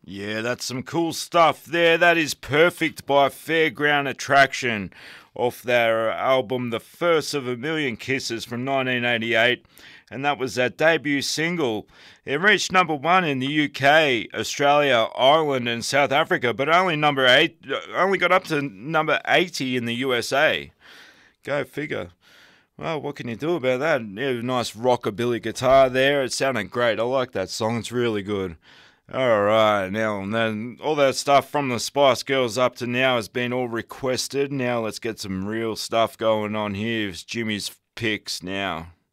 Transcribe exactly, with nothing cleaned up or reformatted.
Yeah, that's some cool stuff there. That is Perfect by Fairground Attraction off their album The First of a Million Kisses from nineteen eighty-eight. And that was their debut single. It reached number one in the U K, Australia, Ireland, and South Africa, but only number eight, only got up to number eighty in the U S A. Go figure. Well, what can you do about that? Yeah, nice rockabilly guitar there. It sounded great. I like that song. It's really good. Alright, now and then all that stuff from the Spice Girls up to now has been all requested. Now let's get some real stuff going on here. It's Jimmy's picks now.